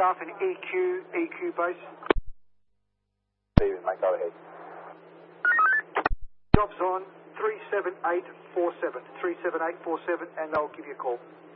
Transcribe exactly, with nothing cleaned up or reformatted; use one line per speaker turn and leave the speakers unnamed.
staff in E Q, E Q base.
Stephen, mate, go ahead.
Job's on three seven eight four seven, three seven eight four seven, and they'll give you a call.